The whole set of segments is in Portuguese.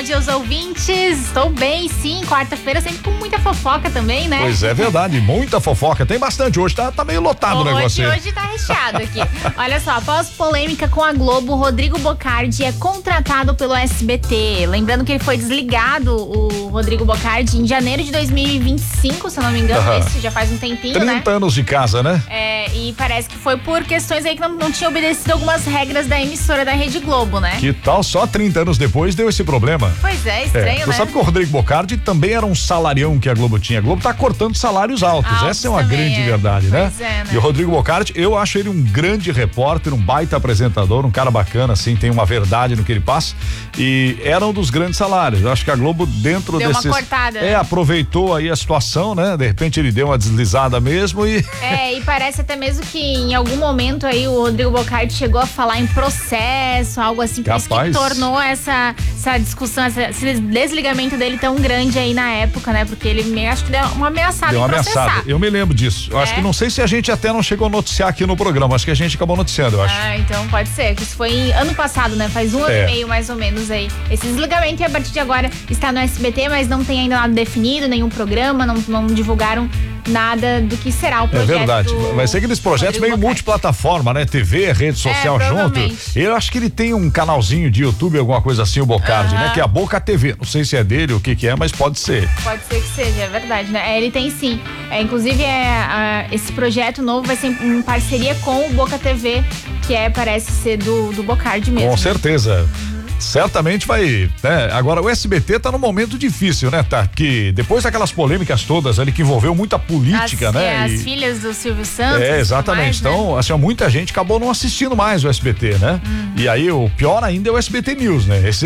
dia aos ouvintes. Estou bem, sim. Quarta-feira sempre com muita fofoca também, né? Pois é, verdade. Muita fofoca. Tem bastante. Hoje tá meio lotado o negócio. Hoje tá recheado aqui. Olha só, após polêmica com a Globo, Rodrigo Bocardi é contratado pelo SBT. Lembrando que ele foi desligado, o Rodrigo Bocardi, em janeiro de 2025, se eu não me engano. Isso já faz um tempinho, 30 anos de casa, né? E parece que foi por questões aí que não tinha obedecido algumas regras da emissora da Rede Globo, né? Que tal só 30 anos depois deu esse problema? Pois é, estranho, né? Você sabe que o Rodrigo Bocardi também era um salarião que a Globo tinha. A Globo tá cortando salários altos. Essa é uma grande verdade, né? Pois é, né? E o Rodrigo Bocardi, eu acho ele um grande repórter, um baita apresentador, um cara bacana, assim, tem uma verdade no que ele passa. E era um dos grandes salários. Eu acho que a Globo, dentro deu desses... uma cortada, né? Aproveitou aí a situação, né? De repente ele deu uma deslizada mesmo e... E parece até mesmo que em algum momento aí o Rodrigo Bocardi chegou a falar em processo, algo assim, por isso que tornou essa discussão, esse desligamento dele tão grande aí na época, né? Porque ele acho que deu uma ameaçada em processar. Ameaçada. Eu me lembro disso. Eu acho que não sei se a gente até não chegou a noticiar aqui no programa, acho que a gente acabou noticiando, eu acho. Então pode ser, que isso foi ano passado, né? Faz um ano e meio mais ou menos aí. Esse desligamento e a partir de agora está no SBT, mas não tem ainda nada definido, nenhum programa, não divulgaram nada do que será o projeto. É verdade. Vai ser aqueles projetos meio multiplataforma, né? TV, rede social junto. Eu acho que ele tem um canalzinho de YouTube, alguma coisa assim, o Bocardi, né? Que é a Boca TV. Não sei se é dele, o que é, mas pode ser. Pode ser que seja, é verdade, né? Ele tem sim. Inclusive, esse projeto novo vai ser em parceria com o Boca TV, que parece ser do Bocardi mesmo. Com certeza. Certamente vai, né? Agora o SBT tá num momento difícil, né? Tá, que depois daquelas polêmicas todas ali que envolveu muita política, né? As filhas do Silvio Santos. Exatamente. Mais, então, né? assim, muita gente acabou não assistindo mais o SBT, né? E aí o pior ainda é o SBT News, né? Esse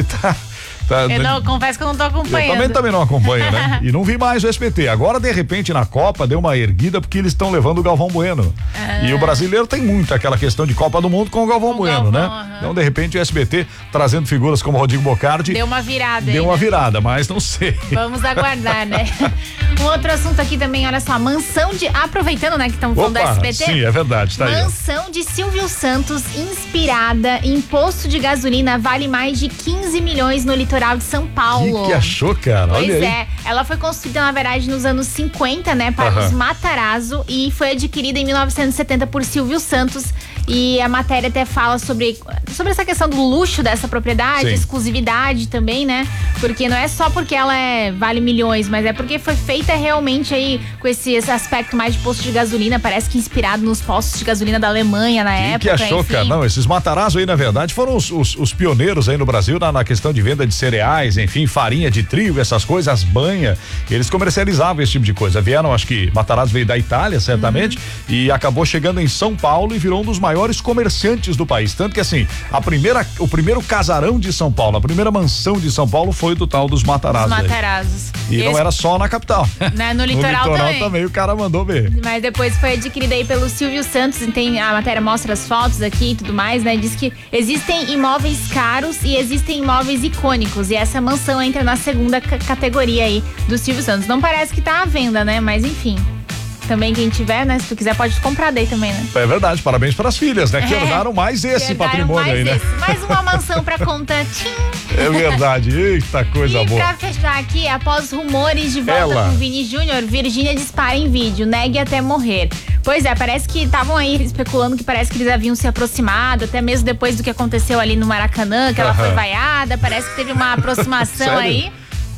eu não, confesso que eu não tô acompanhando. Eu também não acompanho, né? E não vi mais o SBT. Agora, de repente, na Copa, deu uma erguida porque eles estão levando o Galvão Bueno. E o brasileiro tem muito aquela questão de Copa do Mundo com o Galvão Bueno, né? Então, de repente, o SBT trazendo figuras como Rodrigo Bocardi. Deu uma virada. Deu uma virada, mas não sei. Vamos aguardar, né? Um outro assunto aqui também, olha só, mansão de... Aproveitando, né, que estamos falando do SBT. Sim, é verdade, tá aí. Mansão de Silvio Santos, inspirada em posto de gasolina, vale mais de 15 milhões no litoral de São Paulo. Que achou, cara? Pois Olha aí. Ela foi construída, na verdade, nos anos 50, né, para os Matarazzo, e foi adquirida em 1970 por Silvio Santos. E a matéria até fala sobre essa questão do luxo dessa propriedade, exclusividade também, né? Porque não é só porque ela vale milhões, mas é porque foi feita realmente aí com esse aspecto mais de posto de gasolina, parece que inspirado nos postos de gasolina da Alemanha na época. Que achou, cara? Não, esses Matarazzo aí, na verdade, foram os pioneiros aí no Brasil na questão de venda de cereais, enfim, farinha de trigo, essas coisas, as banhas. Eles comercializavam esse tipo de coisa. Vieram, acho que Matarazzo veio da Itália, certamente, e acabou chegando em São Paulo e virou um dos maiores comerciantes do país. Tanto que assim, o primeiro casarão de São Paulo, a primeira mansão de São Paulo foi do tal dos Matarazzo. E não era só na capital. Né? No litoral também o cara mandou ver. Mas depois foi adquirida aí pelo Silvio Santos, e tem a matéria mostra as fotos aqui e tudo mais, né? Diz que existem imóveis caros e existem imóveis icônicos, e essa mansão entra na segunda categoria aí do Silvio Santos. Não parece que tá à venda, né? Mas enfim. Também quem tiver, né? Se tu quiser pode comprar daí também, né? É verdade, parabéns para as filhas, né? Que herdaram mais esse patrimônio aí, né? Mais uma mansão pra conta. É verdade, eita coisa boa. E pra fechar aqui, após rumores de volta com Vini Júnior, Virgínia dispara em vídeo, negue até morrer. Pois é, parece que estavam aí especulando que parece que eles haviam se aproximado, até mesmo depois do que aconteceu ali no Maracanã, que ela foi vaiada, parece que teve uma aproximação aí.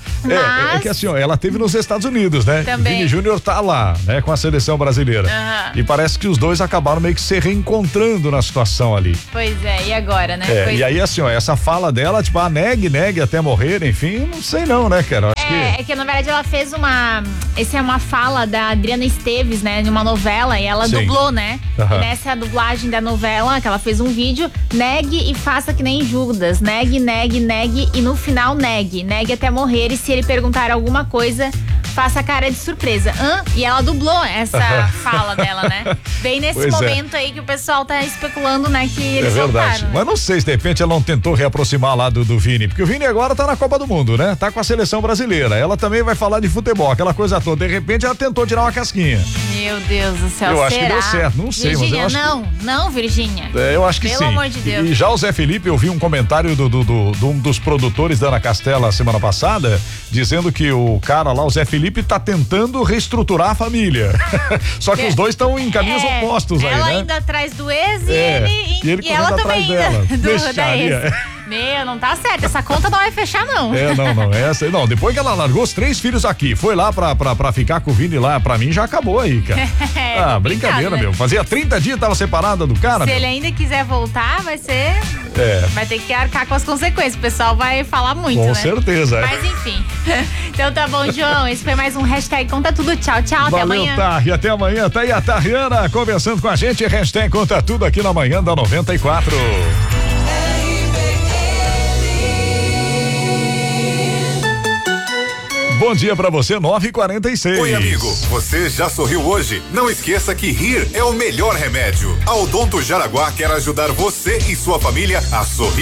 É que assim, ó, ela teve nos Estados Unidos, né? Também. Vini Júnior tá lá, né? Com a seleção brasileira. E parece que os dois acabaram meio que se reencontrando na situação ali. Pois é, e agora, né? E aí assim, ó, essa fala dela, tipo, negue até morrer, enfim, não sei não, né, cara? É que na verdade ela fez essa é uma fala da Adriana Esteves, né? De uma novela, e ela dublou, né? E nessa dublagem da novela, que ela fez um vídeo, negue e faça que nem Judas, negue, e no final negue até morrer, e se ele perguntar alguma coisa, passa a cara de surpresa. E ela dublou essa fala dela, né? Bem nesse momento aí que o pessoal tá especulando, né, que eles verdade. voltaram, né? Mas não sei se de repente ela não tentou reaproximar lá do Vini, porque o Vini agora tá na Copa do Mundo, né? Tá com a seleção brasileira. Ela também vai falar de futebol, aquela coisa toda. De repente ela tentou tirar uma casquinha. Meu Deus do céu, eu acho que deu certo, não sei, Virgínia, mas eu acho não, Virgínia. Eu acho que Pelo sim. amor de Deus. E já o Zé Felipe, eu vi um comentário de um dos produtores da Ana Castela semana passada, dizendo que o cara lá, o Zé Felipe, tá tentando reestruturar a família. Só que os dois estão em caminhos opostos aí, né? Ela ainda atrás do ex e ele e ela também dela. da ex. Meu, não tá certo. Essa conta não vai fechar, não. Não. Depois que ela largou os 3 filhos aqui, foi lá pra ficar com o Vini lá, pra mim já acabou aí, cara. Brincadeira, né? Meu. Fazia 30 dias que tava separada do cara. Se ele ainda quiser voltar, vai ser. Vai ter que arcar com as consequências. O pessoal vai falar muito, com né? certeza. Mas enfim. Então tá bom, João. Esse foi mais um hashtag Conta Tudo. Tchau, tchau. Até amanhã. Tá, e até amanhã. Tá aí a Tariana conversando com a gente. Hashtag Conta Tudo aqui na manhã da 94. Bom dia pra você, 9h46. Oi, amigo. Você já sorriu hoje? Não esqueça que rir é o melhor remédio. A Odonto Jaraguá quer ajudar você e sua família a sorrir